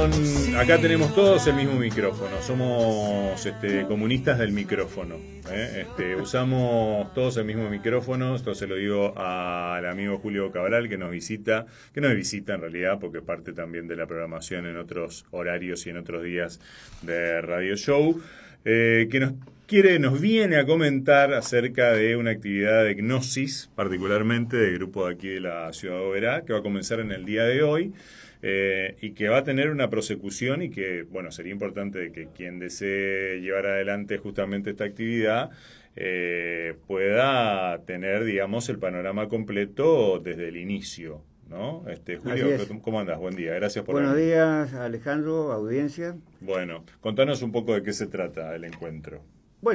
Acá tenemos todos el mismo micrófono, somos comunistas del micrófono, usamos todos el mismo micrófono. Esto se lo digo al amigo Julio Cabral que nos visita en realidad porque parte también de la programación en otros horarios y en otros días de Radio Show, que nos viene a comentar acerca de una actividad de Gnosis, particularmente del grupo de aquí de la ciudad de Oberá, que va a comenzar en el día de hoy. Y que va a tener una prosecución y que, bueno, sería importante que quien desee llevar adelante justamente esta actividad pueda tener, digamos, el panorama completo desde el inicio, ¿no? Julio, ¿cómo andás? Buen día, gracias por Buenos venir. días, Alejandro, audiencia. Bueno, contanos un poco de qué se trata el encuentro.